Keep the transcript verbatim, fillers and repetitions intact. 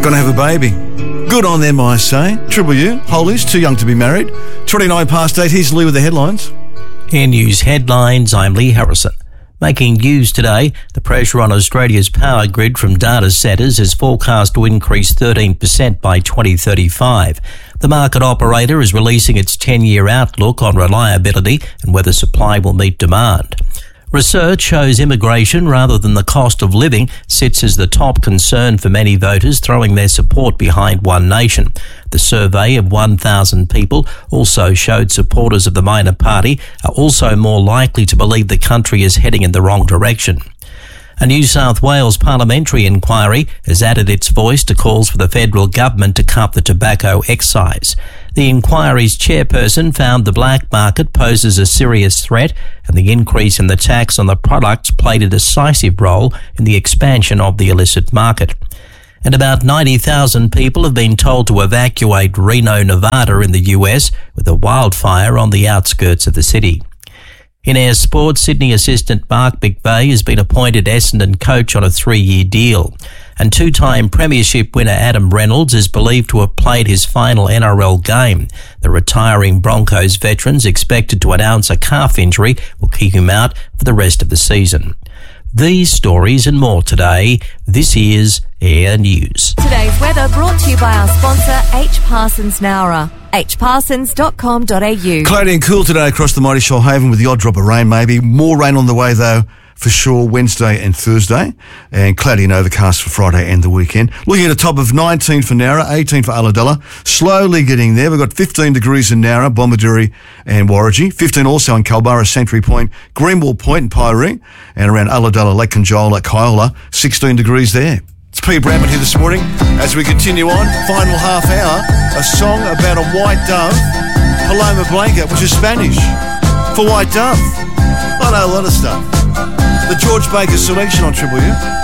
Gonna have a baby. Good on them, I say. Triple U, Hollies, too young to be married. twenty-nine past eight, here's Lee with the headlines. Air News headlines, I'm Lee Harrison. Making news today, the pressure on Australia's power grid from data centres is forecast to increase thirteen percent by twenty thirty-five. The market operator is releasing its ten-year outlook on reliability and whether supply will meet demand. Research shows immigration rather than the cost of living sits as the top concern for many voters throwing their support behind One Nation. The survey of one thousand people also showed supporters of the minor party are also more likely to believe the country is heading in the wrong direction. A New South Wales parliamentary inquiry has added its voice to calls for the federal government to cut the tobacco excise. The inquiry's chairperson found the black market poses a serious threat and the increase in the tax on the products played a decisive role in the expansion of the illicit market. And about ninety thousand people have been told to evacuate Reno, Nevada in the U S with a wildfire on the outskirts of the city. In Air Sports, Sydney assistant Mark McVeigh has been appointed Essendon coach on a three-year deal. And two-time premiership winner Adam Reynolds is believed to have played his final N R L game. The retiring Broncos veteran's expected to announce a calf injury will keep him out for the rest of the season. These stories and more today. This is Air News. Today's weather brought to you by our sponsor, H. Parsons Nowra. h parsons dot com dot a u. Cloudy and cool today across the mighty Shoalhaven with the odd drop of rain maybe. More rain on the way though, for sure, Wednesday and Thursday. And cloudy and overcast for Friday and the weekend. Looking at a top of nineteen for Nowra, eighteen for Ulladulla. Slowly getting there. We've got fifteen degrees in Nowra, Bomaderry and Warragee. fifteen also in Culburra, Sanctuary Point, Greenwall Point and Pyrie. And around Ulladulla, Lake Conjola, Kiola, sixteen degrees there. It's Pete Bradman here this morning as we continue on. Final half hour, a song about a white dove, Paloma Blanca, which is Spanish for white dove. I know a lot of stuff. The George Baker selection on Triple U.